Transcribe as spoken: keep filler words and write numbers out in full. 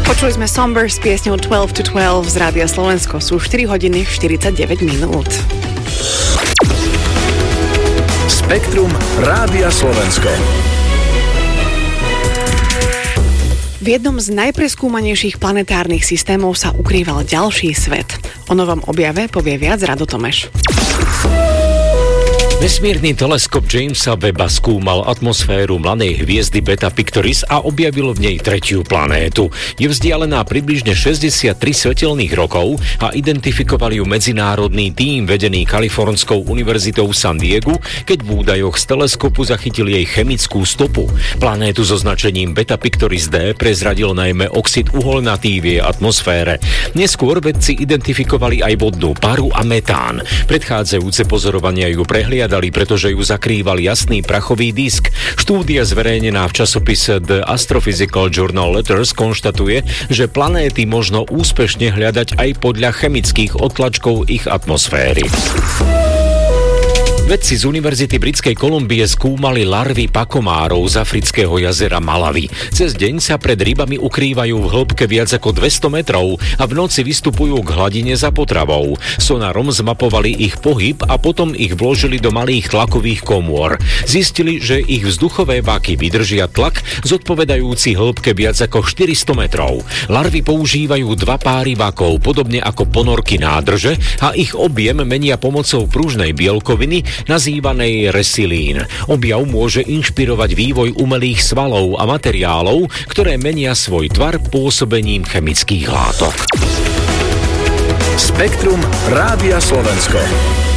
Počuli sme Somber s piesňou twelve to twelve z Rádia Slovensko. Sú štyri hodiny štyridsaťdeväť minút. Spektrum Rádia Slovensko. V jednom z najpreskúmanejších planetárnych systémov sa ukrýval ďalší svet. O novom objave povie viac Rado Tomeš. Vesmírny teleskop Jamesa Webba skúmal atmosféru mladej hviezdy Beta Pictoris a objavil v nej tretiu planétu. Je vzdialená približne šesťdesiattri svetelných rokov a identifikoval ju medzinárodný tím vedený Kalifornskou univerzitou San Diegu, keď v údajoch z teleskopu zachytil jej chemickú stopu. Planétu so značením Beta Pictoris D prezradil najmä oxid uholnatý v jej atmosfére. Neskôr vedci identifikovali aj vodnú paru a metán. Predchádzajúce pozorovania ju prehliadali, pretože ju zakrýval jasný prachový disk. Štúdia zverejnená v časopise The Astrophysical Journal Letters konštatuje, že planéty možno úspešne hľadať aj podľa chemických odtlačkov ich atmosféry. Vedci z Univerzity Britskej Kolumbie skúmali larvy pakomárov z afrického jazera Malawi. Cez deň sa pred rybami ukrývajú v hĺbke viac ako dvesto metrov a v noci vystupujú k hladine za potravou. Sonarom zmapovali ich pohyb a potom ich vložili do malých tlakových komôr. Zistili, že ich vzduchové vaky vydržia tlak zodpovedajúci hĺbke viac ako štyristo metrov. Larvy používajú dva páry vakov, podobne ako ponorky nádrže, a ich objem menia pomocou pružnej bielkoviny nazývanej resilín. Objav môže inšpirovať vývoj umelých svalov a materiálov, ktoré menia svoj tvar pôsobením chemických látok. Spektrum Rádia Slovensko.